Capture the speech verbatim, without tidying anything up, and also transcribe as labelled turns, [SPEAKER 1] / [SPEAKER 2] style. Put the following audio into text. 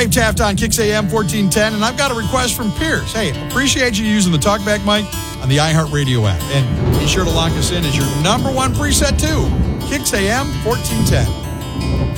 [SPEAKER 1] Dave Taft on Kix A M fourteen ten, and I've got a request from Pierce. Hey, appreciate you using the TalkBack mic on the iHeartRadio app. And be sure to lock us in as your number one preset, too. Kix A M fourteen ten.